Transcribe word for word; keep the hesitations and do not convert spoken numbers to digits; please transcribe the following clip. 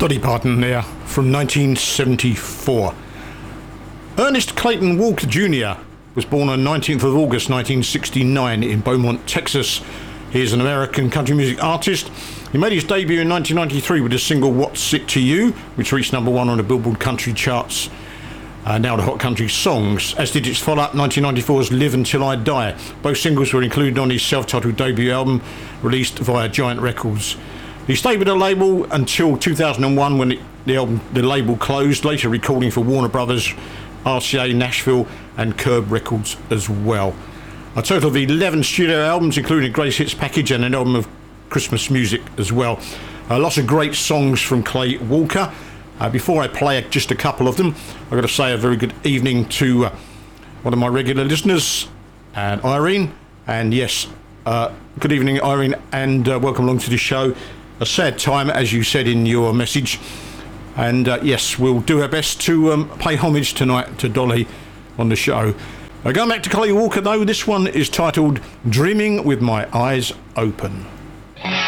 Dolly Parton there from nineteen seventy-four. Ernest Clayton Walker Junior was born on nineteenth of August nineteen sixty-nine in Beaumont, Texas. He is an American country music artist. He made his debut in nineteen ninety-three with the single What's It To You, which reached number one on the Billboard country charts, uh, now the Hot Country Songs, as did its follow-up nineteen ninety-four's Live Until I Die. Both singles were included on his self-titled debut album released via Giant Records. He stayed with the label until two thousand one when the, the, album, the label closed, later recording for Warner Brothers, R C A Nashville and Curb Records as well. A total of eleven studio albums, including a Greatest Hits package and an album of Christmas music as well. Uh, lots of great songs from Clay Walker. Uh, before I play just a couple of them, I've got to say a very good evening to uh, one of my regular listeners, and Irene. And yes, uh, good evening, Irene, and uh, welcome along to the show. A sad time, as you said in your message. And uh, yes, we'll do our best to um, pay homage tonight to Dolly on the show. Uh, going back to Clay Walker, though, this one is titled Dreaming With My Eyes Open.